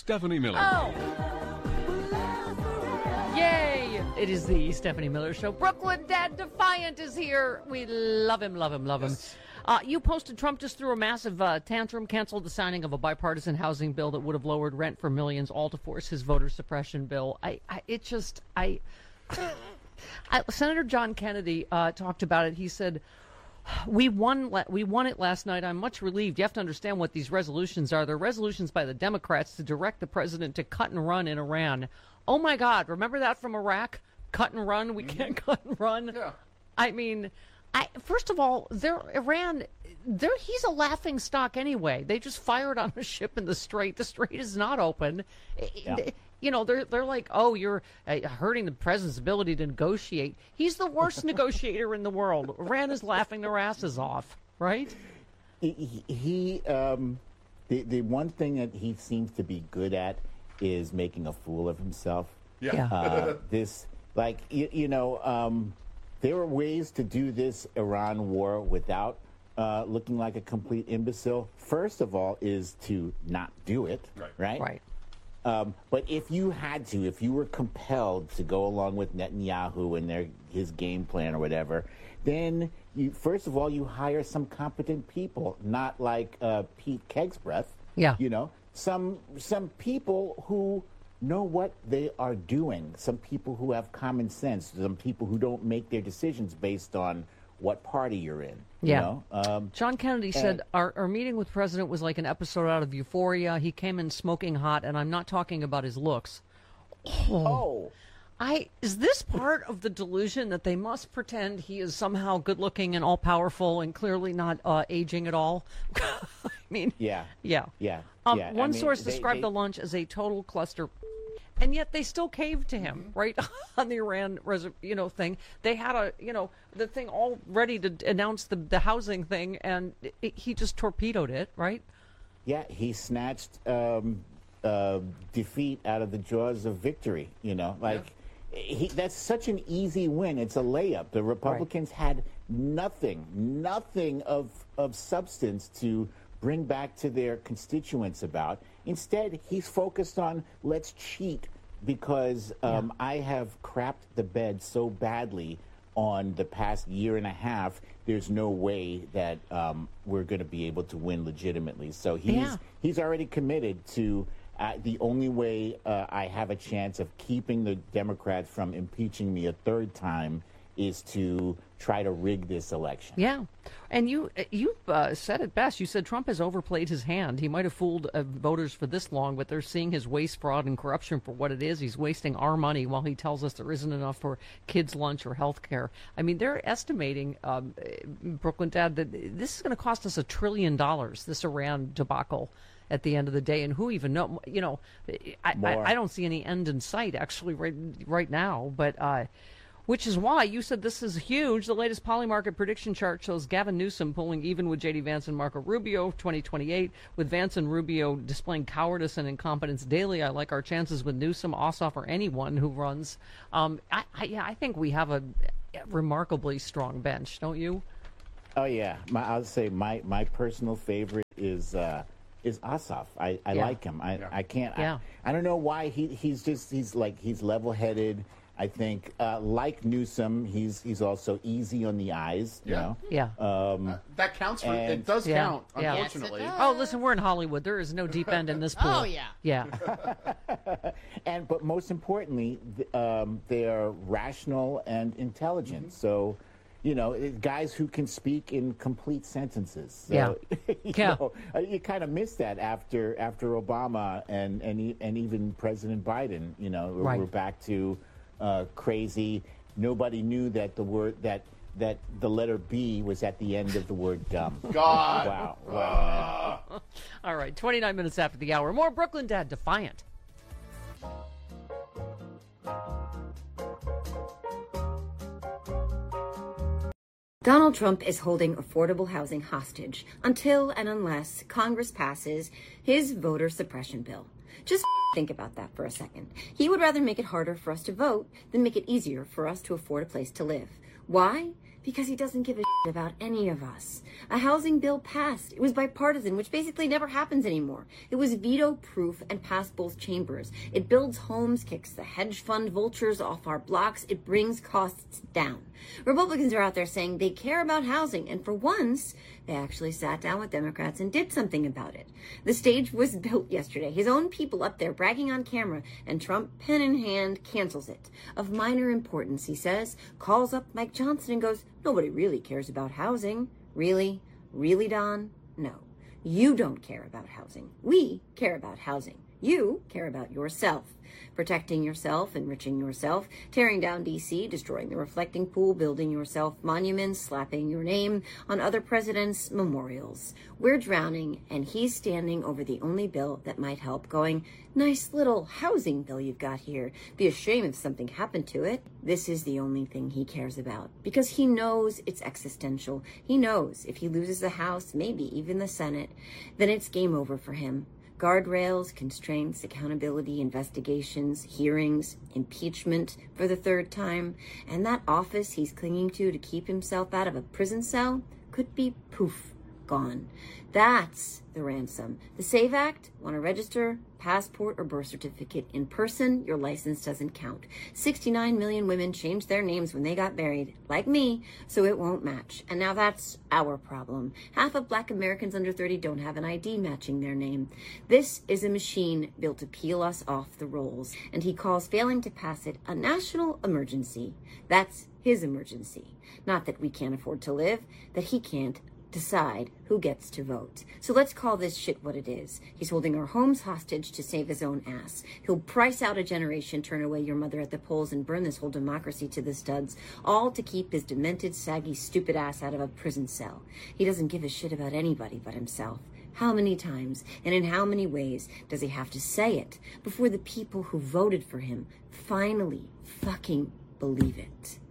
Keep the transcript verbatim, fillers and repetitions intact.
Stephanie Miller. Oh! Yay! It is the Stephanie Miller Show. Brooklyn Dad Defiant is here. We love him, love him, love him. Yes. Uh, you posted Trump just threw a massive uh, tantrum, canceled the signing of a bipartisan housing bill that would have lowered rent for millions, all to force his voter suppression bill. I, I it just, I, I Senator John Kennedy uh, talked about it. He said, We won. We won it last night. I'm much relieved. You have to understand what these resolutions are. They're resolutions by the Democrats to direct the president to cut and run in Iran. Oh my God! Remember that from Iraq? Cut and run. We can't cut and run. Yeah. I mean, I first of all, they're Iran. They're, he's a laughing stock anyway. They just fired on a ship in the Strait. The Strait is not open. Yeah. You know, they're they're like, oh, you're uh, hurting the president's ability to negotiate. He's the worst negotiator in the world. Iran is laughing their asses off, right? He, he um, the the one thing that he seems to be good at is making a fool of himself. Yeah. Yeah. Uh, this, like, you, you know, um, there are ways to do this Iran war without uh, looking like a complete imbecile. First of all, is to not do it. Right. Right. Right. Um, but if you had to, if you were compelled to go along with Netanyahu and their his game plan or whatever, then you first of all you hire some competent people, not like uh, Pete Kegsbreath. Yeah. You know, some some people who know what they are doing. Some people who have common sense. Some people who don't make their decisions based on what party you're in. Yeah. You know? um, John Kennedy said our, our meeting with President was like an episode out of Euphoria. He came in smoking hot, and I'm not talking about his looks. oh. I is this part of the delusion that they must pretend he is somehow good-looking and all-powerful and clearly not uh, aging at all? I mean, Yeah. yeah. Yeah. Um, yeah. I one mean, source they- described they- the lunch as a total cluster, and yet they still caved to him, right, on the Iran, res- you know, thing. They had a, you know, the thing all ready to announce the the housing thing, and it, he just torpedoed it, right? Yeah, he snatched um, uh, defeat out of the jaws of victory. You know, like he, that's such an easy win. It's a layup. The Republicans had nothing, nothing of of substance to bring back to their constituents about. Instead, he's focused on let's cheat because um, Yeah. I have crapped the bed so badly on the past year and a half. There's no way that um, we're going to be able to win legitimately. So he's Yeah. he's already committed to uh, the only way uh, I have a chance of keeping the Democrats from impeaching me a third time is to try to rig this election. Yeah, and you you uh, said it best. You said Trump has overplayed his hand. He might have fooled uh, voters for this long, but they're seeing his waste, fraud, and corruption for what it is. He's wasting our money while he tells us there isn't enough for kids' lunch or health care. I mean, they're estimating, um, Brooklyn Dad, that this is going to cost us a trillion dollars, this Iran debacle at the end of the day. And who even know? You know, I, I, I don't see any end in sight, actually, right, right now, but... Uh, Which is why you said this is huge. The latest Polymarket prediction chart shows Gavin Newsom pulling even with J D Vance and Marco Rubio, twenty twenty-eight, with Vance and Rubio displaying cowardice and incompetence daily. I like our chances with Newsom, Ossoff, or anyone who runs. Um, I, I, yeah, I think we have a remarkably strong bench, don't you? Oh yeah, my, I'll say my, my personal favorite is uh, is Ossoff. I, I Yeah. like him. I, Yeah. I can't. Yeah. I, I don't know why he he's just he's like he's level headed. I think uh, like Newsom, he's he's also easy on the eyes. You Yeah. know. Yeah. Um, Uh, that counts for and- it. Does Yeah. count, Yeah. unfortunately. Yes, it Oh, listen, we're in Hollywood. There is no deep end in this pool. Oh, yeah. Yeah. and but most importantly, th- um, they are rational and intelligent. So, you know, it- guys who can speak in complete sentences. So, Yeah. you Yeah. know, uh, you kind of miss that after after Obama and and e- and even President Biden. You know, we're, Right. we're back to uh, crazy. Nobody knew that the word that that the letter B was at the end of the word dumb. God. Wow. Wow. All right, twenty-nine minutes after the hour. More Brooklyn Dad Defiant. Donald Trump is holding affordable housing hostage until and unless Congress passes his voter suppression bill. Just think about that for a second. He would rather make it harder for us to vote than make it easier for us to afford a place to live. Why? Because he doesn't give a shit about any of us. A housing bill passed. It was bipartisan, which basically never happens anymore. It was veto-proof and passed both chambers. It builds homes, kicks the hedge fund vultures off our blocks. It brings costs down. Republicans are out there saying they care about housing, and for once, they actually sat down with Democrats and did something about it. The stage was built yesterday. His own people up there bragging on camera, and Trump, pen in hand, cancels it. Of minor importance, he says, calls up Mike Johnson and goes, nobody really cares about housing. Really? Really, Don? No. You don't care about housing. We care about housing. You care about yourself. Protecting yourself, enriching yourself, tearing down D C, destroying the reflecting pool, building yourself monuments, slapping your name on other presidents' memorials. We're drowning, and he's standing over the only bill that might help, going, nice little housing bill you've got here. Be a shame if something happened to it. This is the only thing he cares about, because he knows it's existential. He knows if he loses the House, maybe even the Senate, then it's game over for him. Guardrails, constraints, accountability, investigations, hearings, impeachment for the third time, and that office he's clinging to to keep himself out of a prison cell could be poof, gone. That's the ransom. The SAVE Act, want to register, passport or birth certificate in person, your license doesn't count. sixty-nine million women changed their names when they got married, like me, so it won't match. And now that's our problem. Half of black Americans under thirty don't have an I D matching their name. This is a machine built to peel us off the rolls, and he calls failing to pass it a national emergency. That's his emergency. Not that we can't afford to live, that he can't decide who gets to vote. So let's call this shit what it is. He's holding our homes hostage to save his own ass. He'll price out a generation, turn away your mother at the polls, and burn this whole democracy to the studs, all to keep his demented, saggy, stupid ass out of a prison cell. He doesn't give a shit about anybody but himself. How many times and in how many ways does he have to say it before the people who voted for him finally fucking believe it?